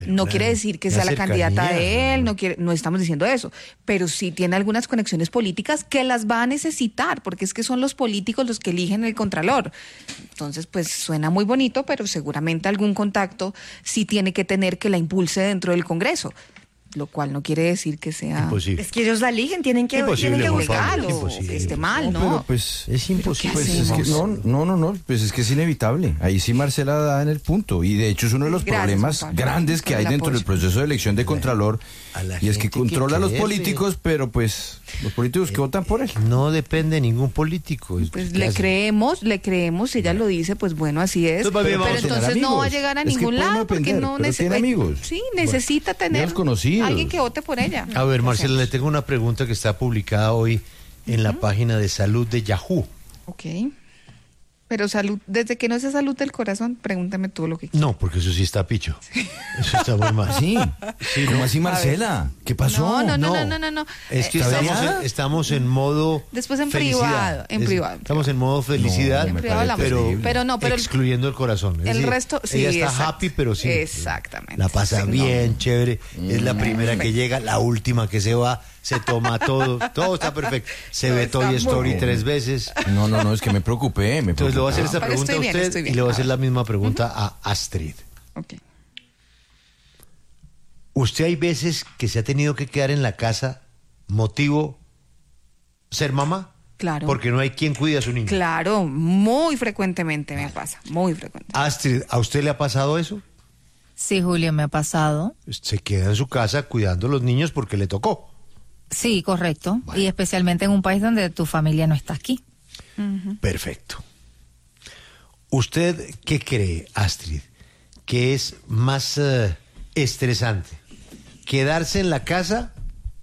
No quiere decir que sea la candidata de él, no estamos diciendo eso, pero sí tiene algunas conexiones políticas que las va a necesitar, porque es que son los políticos los que eligen el contralor. Entonces, pues suena muy bonito, pero seguramente algún contacto sí tiene que tener que la impulse dentro del Congreso. Lo cual no quiere decir que sea... Imposible. Es que ellos la eligen, tienen que legal o Imposible. esté mal, ¿no? Pero pues Es imposible. pues es que no, pues es que es inevitable. Ahí sí Marcela da en el punto. Y de hecho es uno de los Gracias, problemas Juan Pablo, grandes que por hay el dentro del apoyo. proceso de elección de Contralor. A la Y es que gente controla a los crece. políticos, pero pues los políticos que votan por él. No depende de ningún político. Pues ¿Qué le hace? creemos, si ella lo dice, pues bueno, así es. Entonces, Pero vamos a tener entonces no va a amigos. llegar a Es que ningún puede no lado porque depender, no pero tiene amigos. Sí, necesita tener los conocidos. alguien que vote por ella. A ver, Marcela, Hacemos. le tengo una pregunta que está publicada hoy en la página de salud de Yahoo. Ok. Pero salud, desde que no sea salud del corazón, pregúntame tú lo que quieras. No, porque eso sí está picho. Eso está muy mal. Sí, ¿cómo así Marcela? ¿Qué pasó? No. Es que ¿Está estamos en modo Después en felicidad. privado, en privado. Estamos en modo felicidad, No, En privado hablamos. pero excluyendo el corazón. Es el decir, resto, sí, ella está exacto. happy, pero sí. Exactamente. La pasa Sí, no. bien, chévere. Es la primera que llega, la última que se va, se toma todo está perfecto. Se Todo ve está Toy muy Story bien. 3 veces. No, es que me preocupé. Entonces le voy a hacer esta pero pregunta estoy a bien, usted estoy bien. y le voy a A hacer ver. la misma pregunta a Astrid. Ok. ¿Usted hay veces que se ha tenido que quedar en la casa motivo ser mamá? Claro. Porque no hay quien cuide a su niño. Claro, muy frecuentemente me pasa, muy frecuente. Astrid, ¿a usted le ha pasado eso? Sí, Julio, me ha pasado. Se queda en su casa cuidando a los niños porque le tocó. Sí, correcto. Y especialmente en un país donde tu familia no está aquí. Perfecto. ¿Usted qué cree, Astrid, que es más estresante? ¿Quedarse en la casa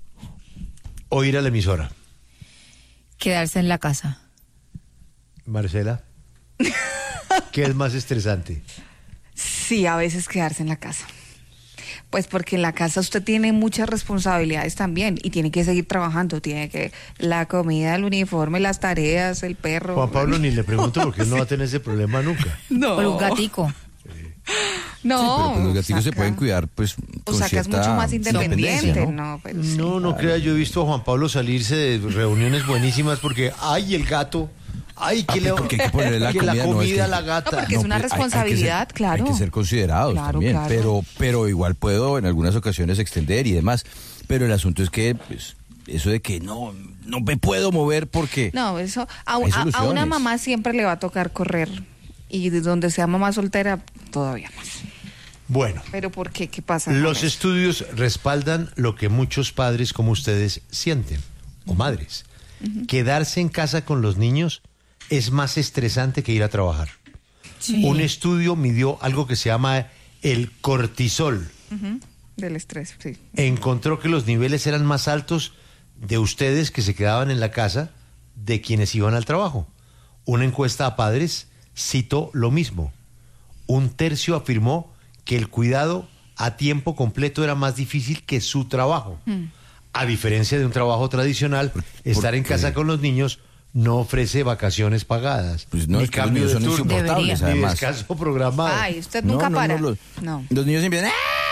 o ir a la emisora? Quedarse en la casa. Marcela, ¿qué es más estresante? Sí, a veces quedarse en la casa. Pues porque en la casa usted tiene muchas responsabilidades también y tiene que seguir trabajando, tiene que la comida, el uniforme, las tareas, el perro. Juan Pablo ni le pregunto porque él no va a tener ese problema nunca. No. Por un gatico. No. Sí, pero pues los gaticos se saca- pueden cuidar pues O con sacas cierta mucho más independiente, independencia, ¿no? Pero sí. No crea, yo he visto a Juan Pablo salirse de reuniones buenísimas porque, ay, el gato, ay, que le porque hay que ponerle la que comida, no, es que- a la gata. No, porque es una pues, responsabilidad, claro. Hay que ser considerados Claro, también, claro. pero igual puedo en algunas ocasiones extender y demás. Pero el asunto es que pues, eso de que no me puedo mover porque... No, eso a Hay una soluciones. mamá siempre le va a tocar correr y de donde sea mamá soltera todavía más. Bueno, Pero ¿por qué? ¿Qué pasa? con los eso? estudios respaldan lo que muchos padres como ustedes sienten, o madres. Quedarse en casa con los niños es más estresante que ir a trabajar. Sí. Un estudio midió algo que se llama el cortisol. Del estrés, sí. Encontró que los niveles eran más altos de ustedes que se quedaban en la casa de quienes iban al trabajo. Una encuesta a padres citó lo mismo. Un tercio afirmó que el cuidado a tiempo completo era más difícil que su trabajo. A diferencia de un trabajo tradicional, estar en porque- casa con los niños no ofrece vacaciones pagadas, Pues no, ni es que los cambio niños de son turno, insoportables, ni además. descanso programado. Ay, usted nunca para. No. Los niños empiezan...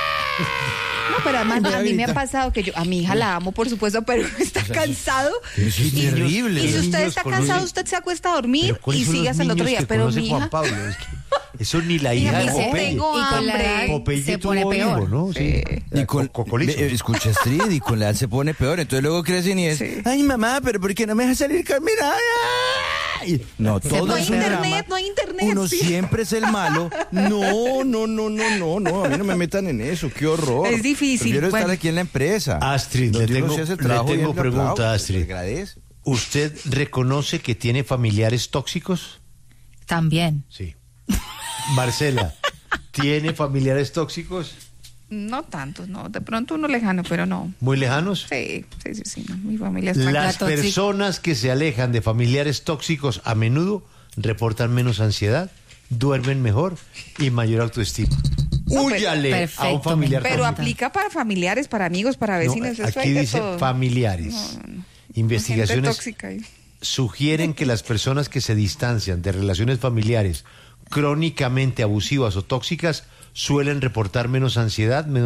No, pero además Voy a a mí me ha gritar. pasado que a mi hija la amo, por supuesto, pero está cansado. Eso es terrible. Y si usted niños está conocen- cansado, usted se acuesta a dormir Pero ¿cuáles y son sigue los hasta el otro niños día. que Pero conoce mi Juan hija, Pablo? Es que eso ni la Y hija a de mí sí Popeye. tengo Y con la hambre. edad Popeye se tuvo pone peor. hijo, ¿no? Sí. Y con, Cocolizo. escucha Astrid, y con la edad se pone peor. Entonces luego crecen y es, Sí. ay mamá, pero ¿por qué no me dejas salir caminando? No, todo No hay es un internet, drama. no hay internet, Uno sí. siempre es el malo. No, a mí no me metan en eso, qué horror. Es difícil, Prefiero estar bueno. aquí en la empresa. Astrid, Donde le uno tengo- sí hace el le trabajo tengo bien, le pregunta, aplaudo, Astrid. le agradece. ¿Usted reconoce que tiene familiares tóxicos? También. Sí. Marcela, ¿tiene familiares tóxicos? No tanto, no. De pronto uno lejano, pero no. ¿Muy lejanos? Sí, no. Mi familia es tranquila. Las tóxica. personas que se alejan de familiares tóxicos a menudo reportan menos ansiedad, duermen mejor y mayor autoestima. Húyale a un perfecto, familiar Pero tóxico. aplica para familiares, para amigos, para No, vecinos. eso aquí hay de dice todo. familiares. Gente Investigaciones tóxica ahí. sugieren que las personas que se distancian de relaciones familiares crónicamente abusivas o tóxicas suelen reportar menos ansiedad, menos